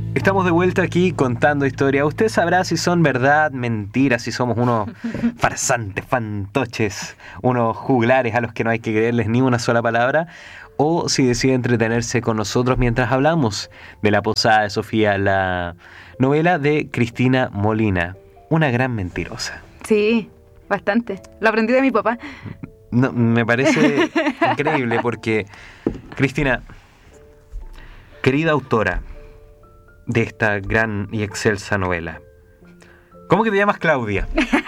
Estamos de vuelta aquí contando historias. Usted sabrá si son verdad, mentiras, si somos unos farsantes, fantoches, unos juglares a los que no hay que creerles ni una sola palabra, o si decide entretenerse con nosotros mientras hablamos de La Posada de Sofía, la novela de Cristina Molina, una gran mentirosa. Sí, bastante. Lo aprendí de mi papá. No, me parece increíble porque, Cristina, querida autora de esta gran y excelsa novela, ¿cómo que te llamas Claudia?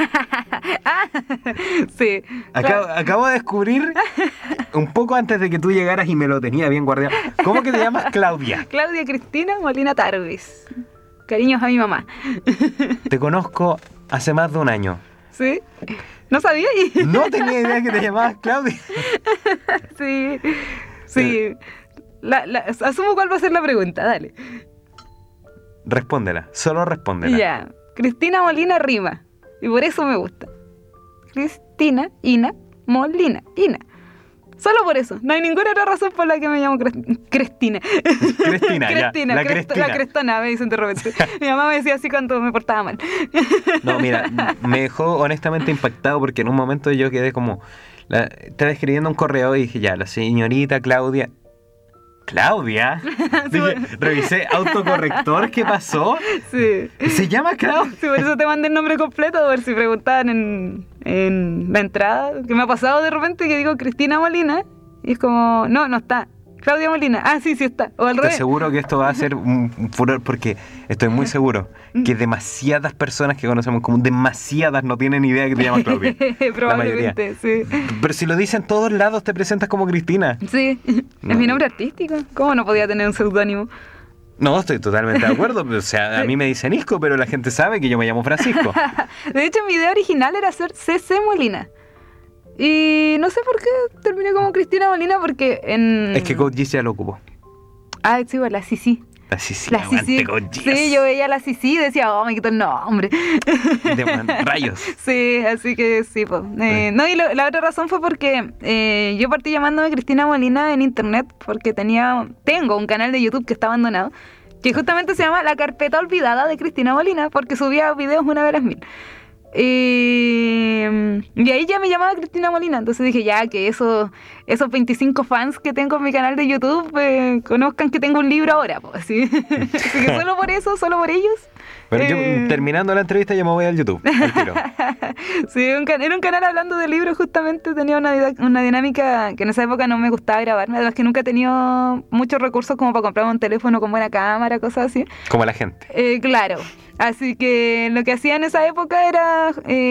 Sí. Acabo de descubrir un poco antes de que tú llegaras y me lo tenía bien guardado. ¿Cómo que te llamas Claudia? Claudia Cristina Molina Tarbis. Cariños a mi mamá. Te conozco hace más de un año. ¿Sí? ¿No sabía? No tenía idea que te llamabas Claudia. Sí. Sí. Asumo cuál va a ser la pregunta, dale. Respóndela, solo respóndela. Ya. Cristina Molina rima. Y por eso me gusta. Cristina, Ina, Molina, Ina. Solo por eso. No hay ninguna otra razón por la que me llamo Cristina. Cristina, ya. Cristina, La Cristina. La crestona, me dicen de repente. Mi mamá me decía así cuando me portaba mal. No, mira, me dejó honestamente impactado porque en un momento yo quedé como... estaba escribiendo un correo y dije, ya, la señorita Claudia... ¿Claudia? Dije, revisé autocorrector, ¿qué pasó? Sí. ¿Se llama Claudia? Sí, por eso te mandé el nombre completo, a ver si preguntaban en la entrada. Que me ha pasado de repente que digo Cristina Molina y es como, no está. Claudia Molina, sí está. O al Estoy revés. seguro que esto va a ser un furor porque estoy muy seguro que demasiadas personas que conocemos, como demasiadas, no tienen idea que te llamas Claudia. Probablemente, sí. Pero si lo dicen en todos lados, te presentas como Cristina. Sí, No. es mi nombre artístico. ¿Cómo no podía tener un seudónimo? No, estoy totalmente de acuerdo. O sea, a mí me dicen Isco, pero la gente sabe que yo me llamo Francisco. De hecho, mi idea original era ser CC Molina. Y no sé por qué terminé como Cristina Molina, porque en... Es que Code Geass ya lo ocupó. Sí, bueno, la Sisi. La Sisi, La aguante Sisi. Code Geass. Sí, yo veía la Sisi y decía, me quito el nombre. Rayos. Sí, así que sí, pues. No, y la otra razón fue porque yo partí llamándome Cristina Molina en internet porque tengo un canal de YouTube que está abandonado, que justamente se llama La Carpeta Olvidada de Cristina Molina, porque subía videos una vez a las 1000. Y ahí ya me llamaba Cristina Molina, entonces dije ya que esos 25 fans que tengo en mi canal de YouTube conozcan que tengo un libro ahora, pues, así. Así que solo por eso, solo por ellos. Pero yo, terminando la entrevista, yo me voy al YouTube, al tiro. Sí, era un canal hablando de libros, justamente tenía una dinámica que en esa época no me gustaba grabarme, además que nunca he tenido muchos recursos como para comprarme un teléfono con buena cámara, cosas así. Como la gente. Claro, así que lo que hacía en esa época era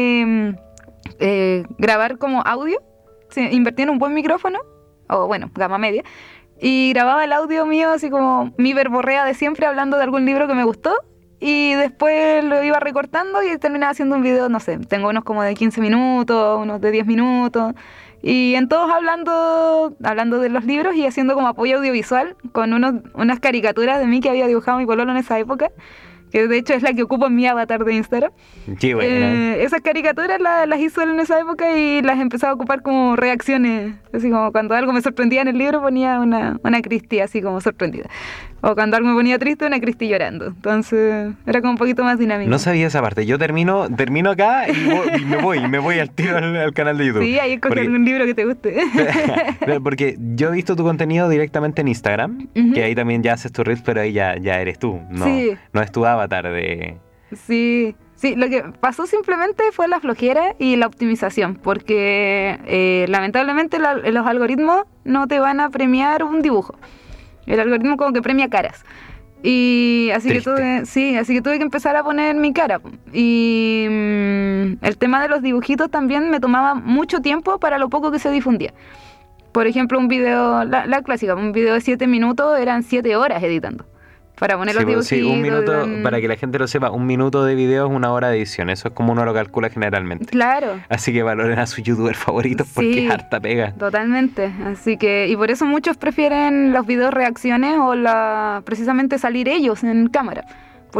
grabar como audio, invertía en un buen micrófono, o bueno, gama media, y grababa el audio mío así como mi verborrea de siempre hablando de algún libro que me gustó. Y después lo iba recortando y terminaba haciendo un video, no sé, tengo unos como de 15 minutos, unos de 10 minutos. Y en todos hablando de los libros y haciendo como apoyo audiovisual con unas caricaturas de mí que había dibujado mi pololo en esa época, que de hecho es la que ocupo en mi avatar de Instagram. Qué buena. Esas caricaturas las hizo él en esa época y las empezaba a ocupar como reacciones. Así como cuando algo me sorprendía en el libro ponía una Cristi así como sorprendida. O cuando algo me ponía triste, una Cristi llorando. Entonces era como un poquito más dinámico. No sabía esa parte. Yo termino acá y me voy al tiro al canal de YouTube. Sí, ahí escoge algún libro que te guste. Porque yo he visto tu contenido directamente en Instagram, que ahí también ya haces tu reels, pero ahí ya eres tú. No, sí. No es tu avatar de... Sí, lo que pasó simplemente fue la flojera y la optimización, porque lamentablemente los algoritmos no te van a premiar un dibujo. El algoritmo como que premia caras. Y así que tuve que empezar a poner mi cara. Y el tema de los dibujitos también me tomaba mucho tiempo para lo poco que se difundía. Por ejemplo, un video, la clásica, un video de 7 minutos eran 7 horas editando. Para poner los dibujitos. Sí, un minuto, para que la gente lo sepa, 1 minuto de video es 1 hora de edición. Eso es como uno lo calcula generalmente. Claro. Así que valoren a sus youtubers favoritos porque es harta pega. Totalmente. Así que, y por eso muchos prefieren los videos reacciones o precisamente salir ellos en cámara. Porque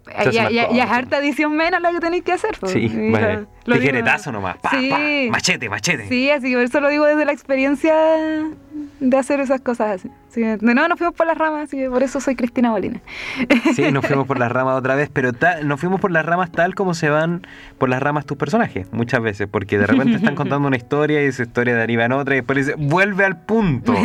Ya es harta edición menos la que tenéis que hacer. Pues. Sí, vale. Tijeretazo nomás. Sí. Machete. Sí, así que por eso lo digo desde la experiencia de hacer esas cosas así. Así que, de nuevo nos fuimos por las ramas, así que por eso soy Cristina Molina. Sí, nos fuimos por las ramas otra vez, pero nos fuimos por las ramas tal como se van por las ramas tus personajes, muchas veces, porque de repente están contando una historia y esa historia deriva en otra y después dice, vuelve al punto.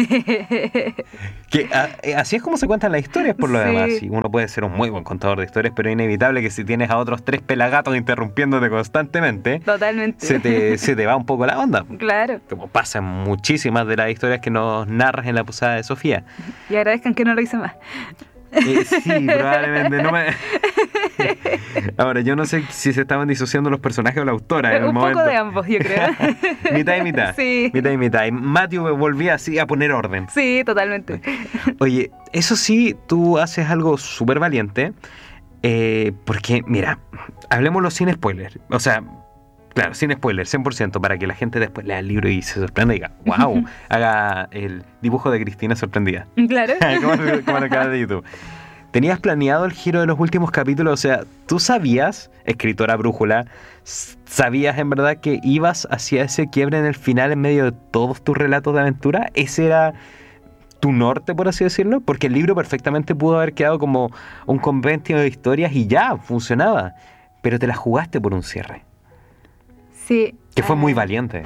Así es como se cuentan las historias por lo demás. Y uno puede ser un muy buen contador de historias, pero es inevitable que si tienes a otros 3 pelagatos interrumpiéndote constantemente, totalmente, se te va un poco la onda. Claro. Como pasa en muchísimas de las historias que nos narras en la posada de Sofía. Y agradezcan que no lo hice más. Sí, probablemente no me... Ahora, yo no sé si se estaban disociando los personajes o la autora en un momento. Un poco de ambos, yo creo. Mitad y mitad. Sí. Mitad y mitad. Y Matthew volvía así a poner orden. Sí, totalmente. Oye, eso sí, tú haces algo súper valiente. Porque, mira, hablemoslo sin spoiler. O sea, claro, sin spoiler, 100%, para que la gente después lea el libro y se sorprenda y diga, wow, haga el dibujo de Cristina sorprendida. Claro. como en el canal de YouTube. ¿Tenías planeado el giro de los últimos capítulos? O sea, ¿tú sabías, escritora brújula, sabías en verdad que ibas hacia ese quiebre en el final en medio de todos tus relatos de aventura? ¿Ese era tu norte, por así decirlo? Porque el libro perfectamente pudo haber quedado como un compendio de historias y ya, funcionaba. Pero te la jugaste por un cierre. Sí. Que fue muy valiente.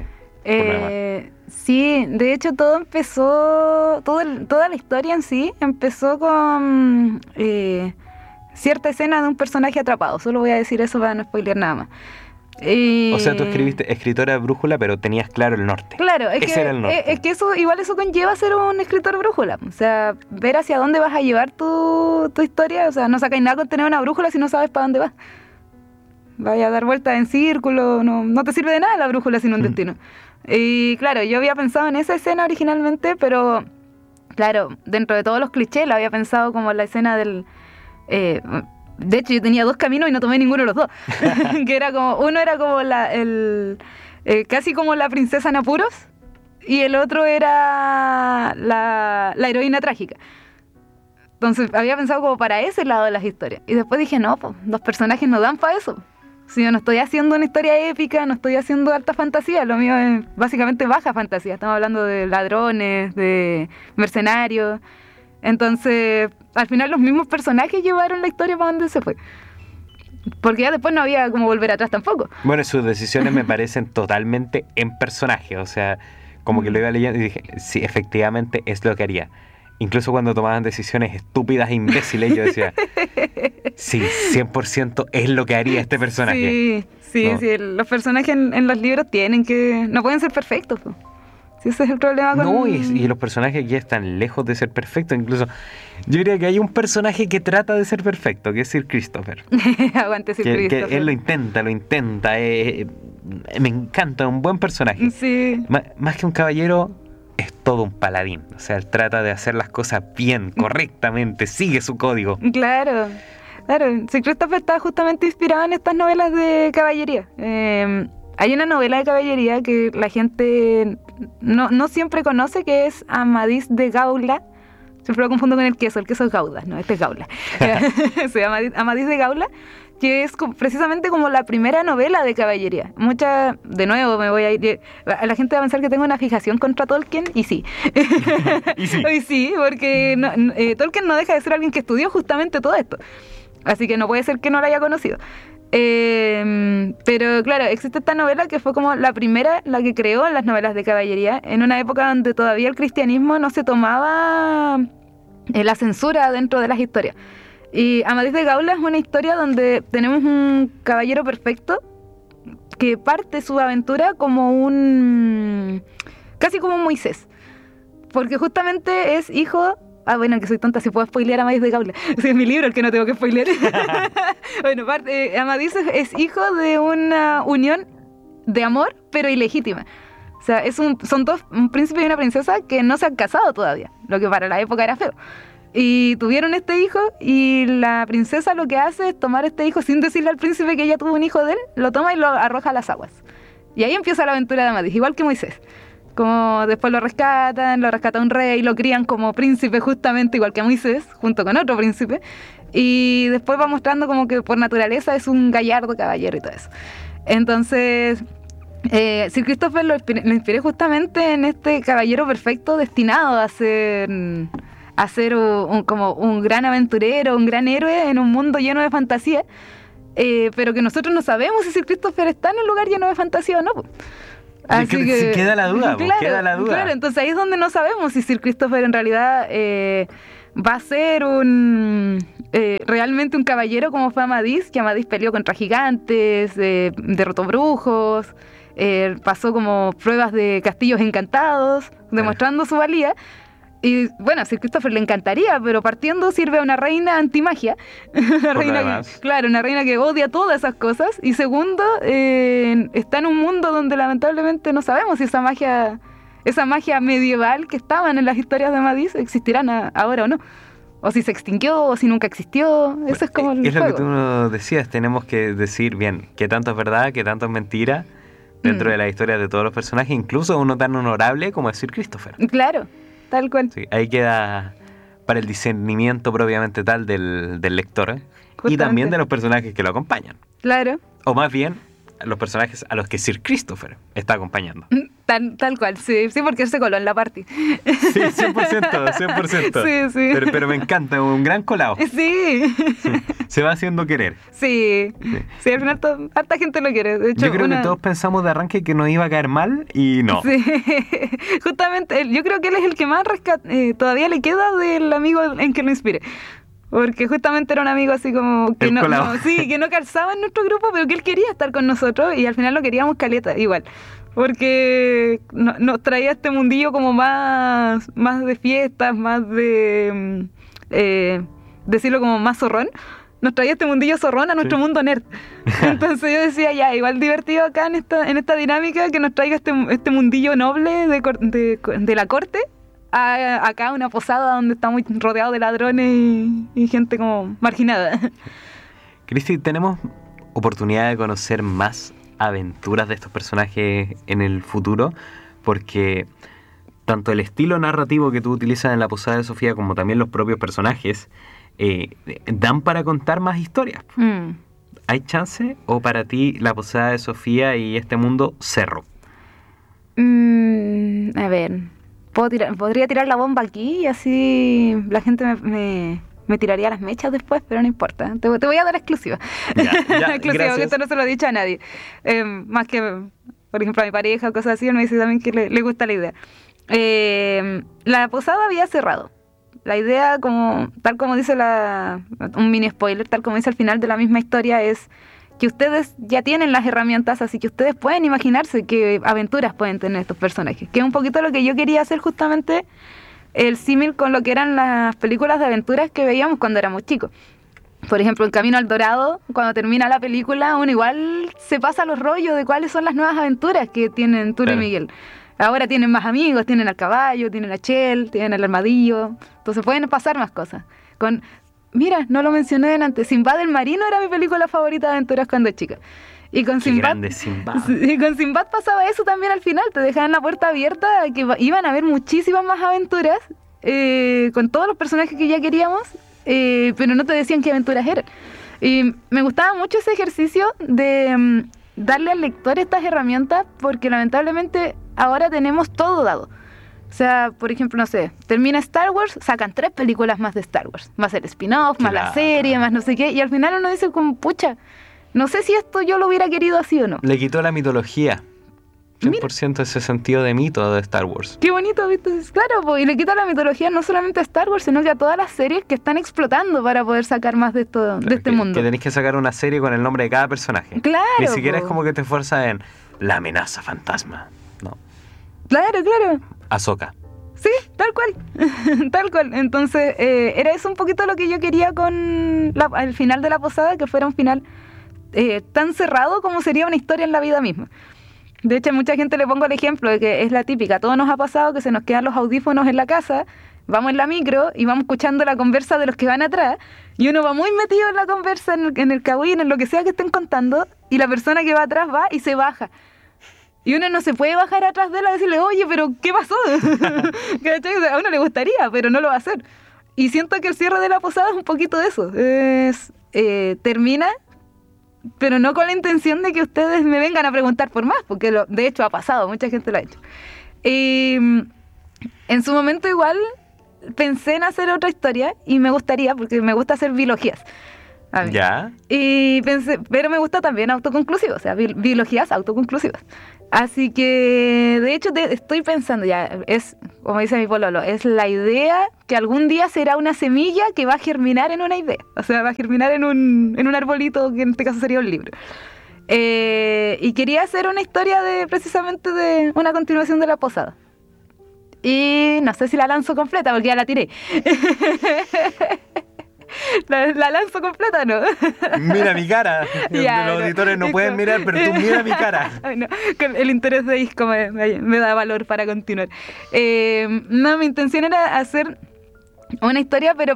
Sí, de hecho todo empezó, toda la historia en sí empezó con cierta escena de un personaje atrapado. Solo voy a decir eso para no spoilear nada más. O sea, tú escribiste escritora brújula, pero tenías claro el norte. Claro, ese era el norte. Es que eso conlleva ser un escritor brújula. O sea, ver hacia dónde vas a llevar tu historia. O sea, no sacáis nada con tener una brújula si no sabes para dónde vas. Vaya a dar vueltas en círculo, no te sirve de nada la brújula sin un destino. Y claro, yo había pensado en esa escena originalmente, pero claro, dentro de todos los clichés la había pensado como la escena del... de hecho, yo tenía 2 caminos y no tomé ninguno de los 2. Que era como, uno era como casi como la princesa en apuros, y el otro era la heroína trágica. Entonces había pensado como para ese lado de las historias. Y después dije, no, pues, 2 personajes no dan para eso. Si yo no estoy haciendo una historia épica, no estoy haciendo alta fantasía, lo mío es básicamente baja fantasía. Estamos hablando de ladrones, de mercenarios. Entonces, al final los mismos personajes llevaron la historia para donde se fue. Porque ya después no había como volver atrás tampoco. Bueno, sus decisiones me parecen totalmente en personaje. O sea, como que lo iba leyendo y dije, sí, efectivamente es lo que haría. Incluso cuando tomaban decisiones estúpidas e imbéciles, yo decía, sí, 100% es lo que haría este personaje. Sí, ¿no? Sí, los personajes en los libros no pueden ser perfectos. Sí, ese es el problema con... No, y los personajes aquí están lejos de ser perfectos. Incluso, yo diría que hay un personaje que trata de ser perfecto, que es Sir Christopher. Aguante Sir Christopher. Que él lo intenta. Me encanta, un buen personaje. Sí. Más que un caballero... es todo un paladín, o sea, él trata de hacer las cosas bien, correctamente, sigue su código. Claro. Sir Christopher está justamente inspirado en estas novelas de caballería. Hay una novela de caballería que la gente no siempre conoce, que es Amadís de Gaula. Siempre lo confundo con el queso es Gauda, no, este es Gaula. Se llama Amadís de Gaula, que es precisamente como la primera novela de caballería. De nuevo me voy a ir, a la gente va a pensar que tengo una fijación contra Tolkien, y sí. Y sí, porque Tolkien no deja de ser alguien que estudió justamente todo esto. Así que no puede ser que no la haya conocido. Pero claro, existe esta novela que fue como la primera, la que creó las novelas de caballería, en una época donde todavía el cristianismo no se tomaba la censura dentro de las historias. Y Amadís de Gaula es una historia donde tenemos un caballero perfecto que parte su aventura como casi como un Moisés, porque justamente es hijo... bueno, que soy tonta, si puedo spoilear a Amadís de Gaula. Si es mi libro el que no tengo que spoilear. Bueno, Amadís es hijo de una unión de amor, pero ilegítima. O sea, son 2, un príncipe y una princesa que no se han casado todavía, lo que para la época era feo. Y tuvieron este hijo, y la princesa lo que hace es tomar este hijo sin decirle al príncipe que ella tuvo un hijo de él, lo toma y lo arroja a las aguas. Y ahí empieza la aventura de Amadís, igual que Moisés. Como después lo rescata un rey, lo crían como príncipe justamente, igual que a Moisés, junto con otro príncipe. Y después va mostrando como que por naturaleza es un gallardo caballero y todo eso. Entonces, Sir Christopher lo inspiré justamente en este caballero perfecto destinado a ser como un gran aventurero, un gran héroe en un mundo lleno de fantasía, pero que nosotros no sabemos si Sir Christopher está en un lugar lleno de fantasía o no. Así que queda la duda, claro, queda la duda. Claro, entonces ahí es donde no sabemos si Sir Christopher en realidad va a ser realmente un caballero como fue Amadís, que Amadís peleó contra gigantes, derrotó brujos, pasó como pruebas de castillos encantados, demostrando su valía. Y bueno, a Sir Christopher le encantaría, pero partiendo sirve a una reina antimagia. Una reina que odia todas esas cosas. Y segundo, está en un mundo donde lamentablemente no sabemos si esa magia medieval que estaban en las historias de Amadís existirán ahora o no. O si se extinguió, o si nunca existió. Eso es como el Es juego. lo que tú decías, tenemos que decir bien qué tanto es verdad, qué tanto es mentira dentro de la historia de todos los personajes, incluso uno tan honorable como es Sir Christopher. Claro, tal cual. Sí, ahí queda para el discernimiento propiamente tal del lector y también de los personajes que lo acompañan. Claro. O más bien, los personajes a los que Sir Christopher está acompañando. Tal cual, sí, porque él se coló en la party. Sí, 100%. Sí. Pero me encanta, un gran colado. Sí. Se va haciendo querer. Sí, al final harta gente lo quiere. De hecho, yo creo que todos pensamos de arranque que nos iba a caer mal y no. Sí, justamente, yo creo que él es el que más todavía le queda del amigo en que lo inspire. Porque justamente era un amigo así como que que no calzaba en nuestro grupo, pero que él quería estar con nosotros y al final lo queríamos caleta, igual. Porque nos traía este mundillo como más de fiestas, más de decirlo como más zorrón. Nos traía este mundillo zorrón a nuestro mundo nerd. Entonces yo decía, ya, igual divertido acá en esta dinámica que nos traiga este mundillo noble de la corte. Acá una posada donde estamos rodeados de ladrones y gente como marginada. Cristi, ¿tenemos oportunidad de conocer más aventuras de estos personajes en el futuro? Porque tanto el estilo narrativo que tú utilizas en La Posada de Sofía como también los propios personajes dan para contar más historias. ¿Hay chance o para ti La Posada de Sofía y este mundo cerró? A ver... Podría tirar la bomba aquí y así la gente me tiraría las mechas después, pero no importa. Te voy a dar exclusiva. Exclusiva, gracias. Que esto no se lo he dicho a nadie. Más que, por ejemplo, a mi pareja o cosas así, él me dice también que le gusta la idea. La posada había cerrado. La idea, tal como dice un mini spoiler, tal como dice al final de la misma historia, es que ustedes ya tienen las herramientas, así que ustedes pueden imaginarse qué aventuras pueden tener estos personajes, que es un poquito lo que yo quería hacer justamente el símil con lo que eran las películas de aventuras que veíamos cuando éramos chicos. Por ejemplo, en Camino al Dorado, cuando termina la película, uno igual se pasa los rollos de cuáles son las nuevas aventuras que tienen Turo y Miguel. Ahora tienen más amigos, tienen al caballo, tienen a Chell, tienen al armadillo, entonces pueden pasar más cosas. Mira, no lo mencioné delante. Sinbad el Marino era mi película favorita de aventuras cuando chica. Y con Sinbad pasaba eso también al final. Te dejaban la puerta abierta a que iban a haber muchísimas más aventuras con todos los personajes que ya queríamos, pero no te decían qué aventuras eran. Y me gustaba mucho ese ejercicio de darle al lector estas herramientas porque lamentablemente ahora tenemos todo dado. O sea, por ejemplo, no sé, termina Star Wars, sacan 3 películas más de Star Wars, más el spin-off, más la serie, más no sé qué, y al final uno dice como, pucha, no sé si esto yo lo hubiera querido así o no. Le quitó la mitología, 100% ese sentido de mito de Star Wars. Qué bonito, ¿viste? Claro, y le quita la mitología no solamente a Star Wars, sino que a todas las series que están explotando para poder sacar más de este mundo. Que tenéis que sacar una serie con el nombre de cada personaje. Claro. Ni siquiera es como que te esfuerzas en la amenaza fantasma, no. Claro. Ahsoka. Sí, tal cual. Entonces, era eso un poquito lo que yo quería con el final de La Posada, que fuera un final tan cerrado como sería una historia en la vida misma. De hecho, a mucha gente le pongo el ejemplo de que es la típica. A todos nos ha pasado que se nos quedan los audífonos en la casa, vamos en la micro y vamos escuchando la conversa de los que van atrás, y uno va muy metido en la conversa, en el cagüín, en lo que sea que estén contando, y la persona que va atrás va y se baja. Y uno no se puede bajar atrás de él a decirle, oye, pero ¿qué pasó? ¿Cachai? O sea, a uno le gustaría, pero no lo va a hacer. Y siento que el cierre de la posada es un poquito de eso. Termina, pero no con la intención de que ustedes me vengan a preguntar por más, porque de hecho ha pasado, mucha gente lo ha hecho. En su momento igual pensé en hacer otra historia y me gustaría, porque me gusta hacer biologías. ¿Ya? Y pensé, pero me gusta también autoconclusivo, o sea, biologías autoconclusivas. Así que, de hecho, estoy pensando ya, es, como dice mi pololo, es la idea que algún día será una semilla que va a germinar en una idea. O sea, va a germinar en un arbolito, que en este caso sería un libro. Y quería hacer una historia precisamente de una continuación de La Posada. Y no sé si la lanzo completa, porque ya la tiré. ¿La lanzo completa o no? Mira mi cara. Ya, Los auditores no pueden mirar, pero tú mira mi cara. No, el interés de Isco me da valor para continuar. No, mi intención era hacer una historia, pero